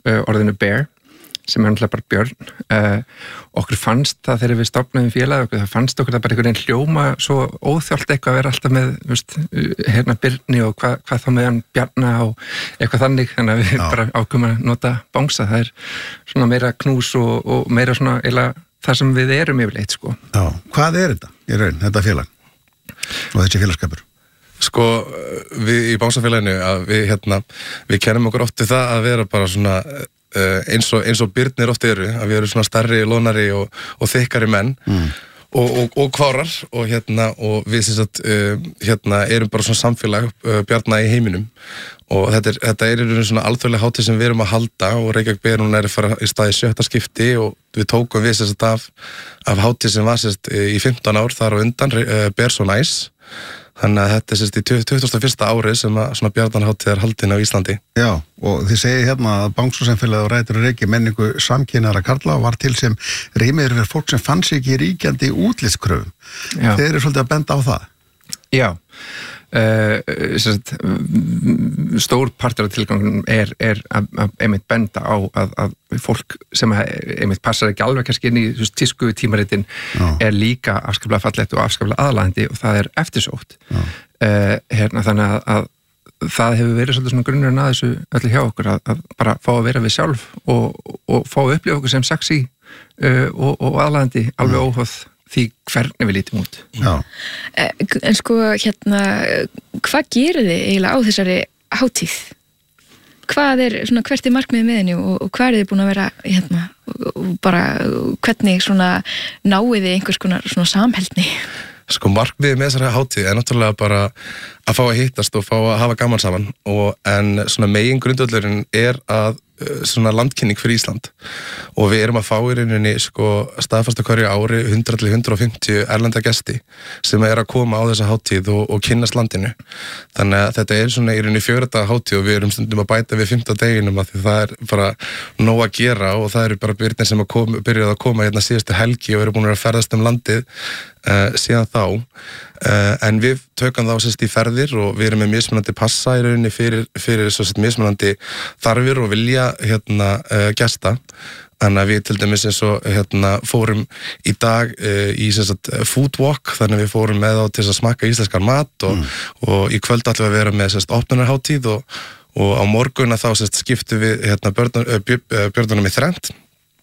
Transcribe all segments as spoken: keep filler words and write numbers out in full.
uh, orðinu bear, sem er náttúrulega bara björn. Uh, okkur fannst það þegar við stofnaðum félag, okkur, það fannst okkur það bara einhvern veginn hljóma svo óþjált eitthvað að vera alltaf með, veist, hérna Birni og hvað, hvað þá með hann Bjarna og eitthvað þannig, þannig að við Já. bara ákveðum að nota bangsa. Það er svona meira knús og, og meira svona eiginlega það sem við erum yfirleitt, sko. Já, hvað er þetta í raun, þetta félag og þessi félagskapur? Sko, við í bánsafélaginu að við hérna, við kennum okkur oft við það að vera bara svona Uh, eins og, eins og Birnir oft eru, að við erum svona stærri, lónari og, og þykkari menn mm. og, og, og kvárar og hérna og við sem sagt uh, hérna erum bara svona samfélag uh, Bjarna í heiminum og þetta er, þetta er svona alþjóðlega hátíð sem við erum að halda og Reykjavík Bear hún er að fara í staði sjötta skipti og við tókum við sem sagt af, af hátíð sem var sem sagt í fimmtán ár þar á undan, uh, Bear So Nice. Þannig að þetta er sérst í tuttugasta og fyrsta árið sem að svona bjarnarhátíð er haldin á Íslandi. Já, og þið segið hérna að Bangsasamfélagið og Rætur og Reykji menningu samkynara karla var til sem rýmiður fyrir fólk sem fann sig ekki ríkjandi útlitskröfum. Þeir eru svolítið að benda á það. Já, uh, sérst, stór partur af tilgangunum er, er að, að einmitt benda á að, að fólk sem einmitt passar ekki alveg kannski inn í tísku tímaritin er líka afskaplega fallegt og afskaplega aðlaðandi og það er eftirsótt. Uh, hérna, þannig að, að það hefur verið svolítið svona grunnurinn að þessu öllu hjá okkur að, að bara fá að vera við sjálf og, og fá að upplifa okkur sem sexy uh, og, og aðlaðandi alveg óháð því hvernig við lítum út. Já. En sko, hérna, hvað gerir þið eiginlega á þessari hátíð? Hvað er, svona, hvert er markmiðið með henni og, og hvað er þið búin að vera, hérna, og bara hvernig svona náið þið einhvers konar svona samheldni? Sko, markmiðið með þessari hátíð er náttúrulega bara að fá að hittast og fá að hafa gaman saman og en svona megin grundvöllurinn er að svona landkynning fyrir Ísland og við erum að fá í rauninni sko staðfasta hverju ári hundrað til hundrað og fimmtíu erlenda gesti sem er að koma á þessa hátíð og, og kynnast landinu. Þannig að þetta er svona í rauninni fjögurra daga hátíð og við erum stundum að bæta við fimmta deginum að því það er bara nóg að gera og það eru bara byrnir sem að kom, byrjuð að koma hérna síðustu helgi og eru búin að ferðast um landið uh, síðan þá. Uh, en við tökum þá sérst í ferðir og við erum með mismunandi passa í rauninni fyrir, fyrir sérst mismunandi þarfir og vilja hérna uh, gesta. Þannig að við til dæmis eins og hérna fórum í dag uh, í sérst food walk, þannig að við fórum með þá til að smakka íslenskan mat og, mm. og í kvöld ætlum við að vera með sérst opnunarhátíð og, og á morgun að þá sérst skiptum við hérna björnunum í þrennt.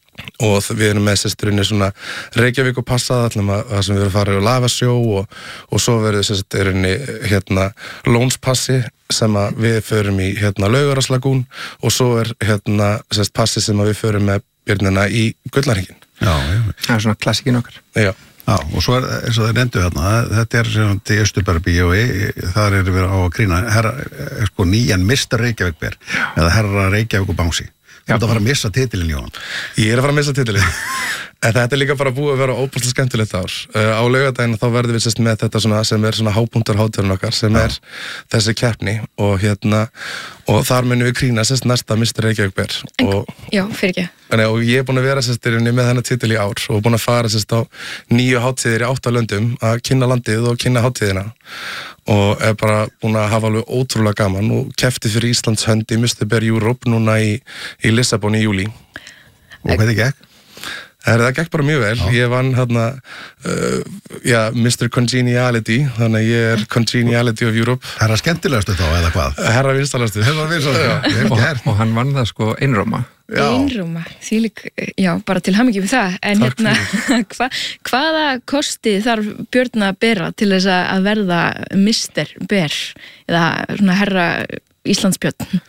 Og við erum með sérsturinni svona Reykjavík og passað allum að það sem við erum farið á lafasjó og, og svo verður sérsturinni hérna lónspassi sem að við förum í hérna Laugarárslagún og svo er hérna sérst passi sem að við förum með björnina í Gullnarhringinn. Já, já. Það er svona klassikinn okkar. Já. Já, og svo er eins og þeir nefndu hérna, þetta er sem til Austurbergbíói, þar er við á að grína herra, sko nýjan mister Reykjavík Bear eða herra Reykjavík og Bangsi. Þú ert að fara að missa titilinn, Jón. Ég er að fara að missa titilinn. En þetta er líka bara búið að vera óbúslega skemmtilegt ár. Uh, á laugardaginn þá verðum við sérst með þetta svona sem er svona hápunktur hátíðarinn okkar sem Já. Er þessi keppni og hérna og þar munum við krýna sérst næsta mister Reykjavík Bear. Og, já, fyrir ekki. Og ég er búin að vera sérst með þennan titil í ár og búin að fara sérst á nýju hátíðir í átta löndum að kynna landið og kynna hátíðina. Og er bara búin að hafa alveg ótrúlega gaman og keppti fyrir Íslands hönd í mister Bear Europe núna í, í Lissabon í júlí. Og hvernig gekk? Það gekk bara mjög vel. Já. Ég vann hérna uh, já, mister Congeniality, þannig að ég er Congeniality of Europe. Herra skemmtilegastu þá, eða hvað? Herra vinstalastu. Herra vinstalastu. og, og hann vann það sko einróma. Einróma, því lík, já, bara til hamingju við það. En Takk hérna, hva, hvaða kosti þarf Björn að bera til þess að verða mister Bear eða svona herra Íslandsbjörn?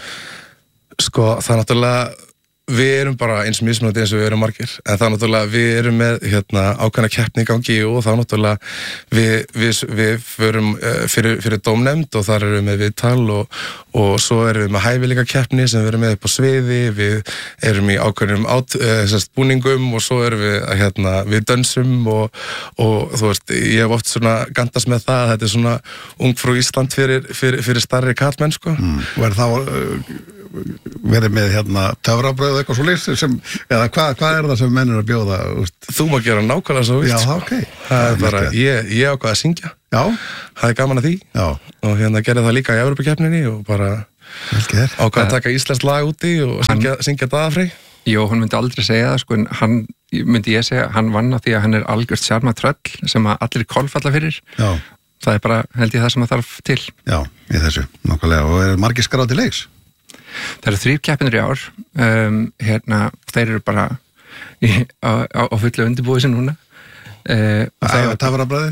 Sko, það er náttúrulega við erum bara eins mismunandi eins og við erum margir en það er náttúrulega, við erum með hérna, ákveðna keppni í gangi og það er náttúrulega við, við, við förum uh, fyrir, fyrir dómnefnd og þar erum við með viðtal og, og svo erum við með hæfileika keppni sem við erum með upp á sviði við erum í ákveðnum át, uh, sérst, búningum og svo erum við hérna, við dönsum og, og þú veist, ég hef oft svona gandast með það að þetta er svona ungfrú Ísland fyrir, fyrir, fyrir starri karlmenn sko. mm. Og er þá uh, verið með hérna töfrabröð eitthvað svo lýst sem, eða hvað hva er það sem menn er að bjóða? Úst? Þú má gera nákvæmlega svo vilt. Já, ok. Það er bara, ég, ég ákvað að syngja. Já. Það er gaman að því. Já. Og hérna gerði það líka í Evrópukeppninni og bara, ákvað að taka íslenskt lag úti og syngja, syngja Daðafrey. Jó, hann myndi aldrei segja það, sko, en hann, myndi ég segja, hann vann á því að hann er algjört sjarma tröll sem að allir kolfalla fyrir. Já. Það er bara, held ég, það sem það þarf til. Já, í þessu, nákvæmlega. Og er margir skráð til leiks? Það eru þrír keppinir í ár, um, hérna, þeir eru bara í, á, á, á fullu undirbúið sem núna. Uh, Æfa tafrabræði?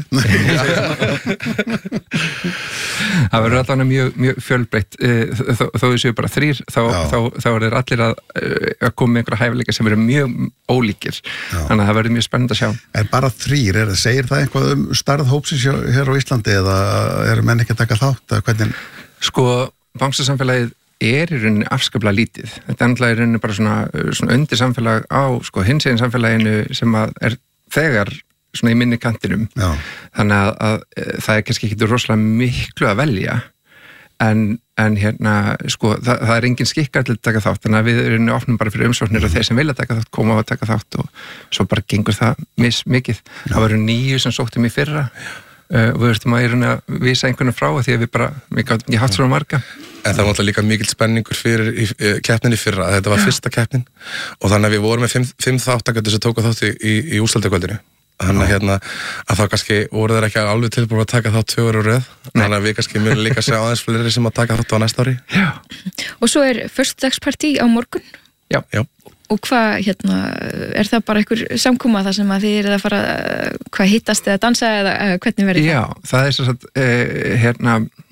Það verður allavega mjög, mjög fjölbreytt, uh, þó, þó þessu bara þrír, þá, þá, þá er þeir allir að, að koma með einhverja hæfileika sem eru mjög ólíkir. Já. Þannig að það verður mjög spennandi að sjá. En bara þrír, er, segir það eitthvað um starð hópsins hér á Íslandi eða eru menn ekki að taka þátt? Hvernig... Sko, bangsasamfélagið er í rauninni afskaplega lítið. Þetta er náttúrulega í rauninni bara svona, svona undir samfélag á sko, hinsegin samfélaginu sem að er þegar svona í minni kantinum. Já. Þannig að, að það er kannski ekki rosalega miklu að velja en, en hérna sko það, það er engin skikkar til að taka þátt þannig að við erum opnum bara fyrir umsóknir mm. og þeir sem vilja taka þátt koma og taka þátt og svo bara gengur það mis mikið. Já. Það voru níu sem sóttum í fyrra uh, og við verðum að, að vísa einhvern frá því að við bara, við gátum ekki haft svona marga. En það var náttúrulega líka mikill spenningur fyrir í, í, keppninni fyrra, þetta var fyrsta keppnin og þannig að við vorum með fimm, fimm þáttakendur sem tóku þátt í, í, í úrslitakvöldinu. Þannig að hérna, að þá kannski voru þeir ekki alveg tilbúin að taka þátt tvö ára röð, þannig að við kannski munum líka sjá aðeins fleiri sem að taka þátt á næsta ári. Já. Og svo er föstudagspartí á morgun. Já. Já. Og hvað, hérna, er það bara einhver samkoma þar sem að þið eru að fara, hvað hittast eða dansa eða hvernig verður það? Já, það er svo að, uh, hérna,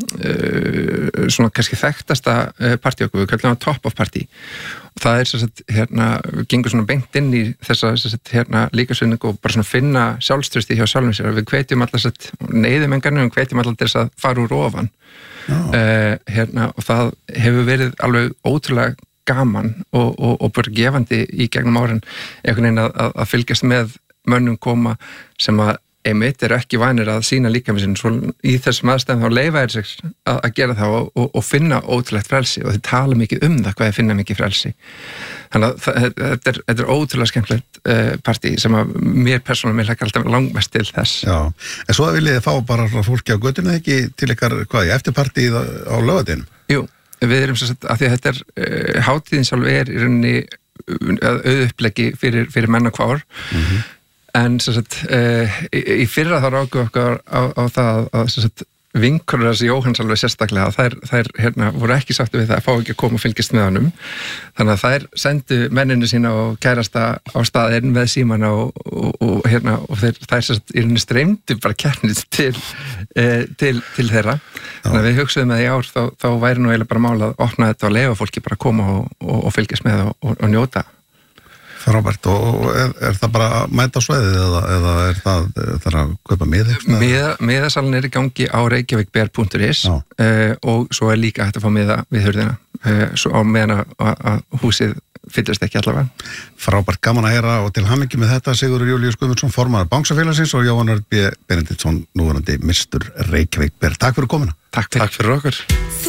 uh, svona kannski þekktasta partí okkur, við kallum það top of party. Og það er svo að, hérna, við gengum svona beint inn í þessa, svo að, hérna, líkasvinningu og bara svona finna sjálfströsti hjá sjálfum sér. Við hvetjum alltaf, neyðum engarnum, við hvetjum alltaf þess að fara úr ofan. Uh, hérna, og það hefur verið alveg ótrúlega gaman og, og, og bara gefandi í gegnum árin einhvern veginn að, að, að fylgjast með mönnum koma sem að einmitt eru ekki vanir að sína líkaminn sinn svo í þessum aðstæðum þá leyfa þeir sig að, að gera það og, og, og finna ótrúlegt frelsi og þeir tala mikið um það hvað þeir finna mikið frelsi þannig að það, þetta, er, þetta er ótrúlega skemmtilegt uh, partí sem að mér persónulega mér hækkar alltaf langmest til þess. Já, en svo viljið þið fá bara fólki á götunni ekki til ykkar, hvað, eftirpartíð á laugadeinum? Jú. Við erum svo að, að því að þetta er uh, hátíðin sjálf er í rauninni auðuppleggi fyrir, fyrir menn og kvár mm-hmm. en svo að uh, í, í fyrra þá rákum okkar á, á það að svo að vinkonur þessi Jóhanns alveg sérstaklega þær, þær hérna, voru ekki sáttu við það að fá ekki að koma og fylgjast með honum þannig að þær sendu menninu sína og kærasta á staðinn með símana og, og, og, hérna, og þeir, þær sérst í rauninni streymdu bara keppnið til, eh, til, til þeirra þannig að við hugsaðum að í ár þá, þá væri nú eiginlega bara mál að opna þetta og leyfa fólki bara að koma og, og, og fylgjast með og, og, og njóta. Frábært, og er, er það bara að mæta á sveðið eða, eða er það, það að kaupa miða? Miða, miðasalinn er í gangi á reykjavikber punktur is uh, og svo er líka hægt að fá miða við hurðina uh, svo á meðan að húsið fyllist ekki allavega. Frábært, gaman að heyra og til hamingju með þetta Sigurður Júlíus Guðmundsson, formaður Bangsafélagsins og Jóhann Örn B. Benediktsson, núverandi mistur Reykjavík. Takk fyrir komuna. Takk fyrir, Takk fyrir okkur.